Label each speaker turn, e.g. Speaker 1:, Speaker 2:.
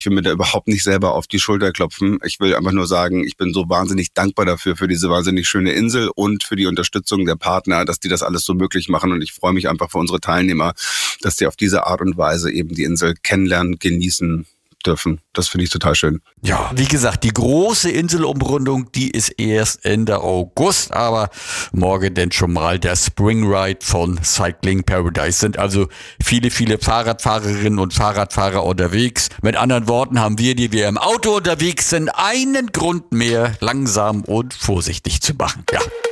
Speaker 1: Ich will mir da überhaupt nicht selber auf die Schulter klopfen. Ich will einfach nur sagen, ich bin so wahnsinnig dankbar dafür, für diese wahnsinnig schöne Insel und für die Unterstützung der Partner, dass die das alles so möglich machen. Und ich freue mich einfach für unsere Teilnehmer, dass die auf diese Art und Weise eben die Insel kennenlernen, genießen dürfen. Das finde ich total schön.
Speaker 2: Ja, wie gesagt, die große Inselumrundung, die ist erst Ende August, aber morgen denn schon mal der Spring Ride von Cycling Paradise. Sind also viele Fahrradfahrerinnen und Fahrradfahrer unterwegs. Mit anderen Worten haben wir, die wir im Auto unterwegs sind, einen Grund mehr, langsam und vorsichtig zu machen. Ja.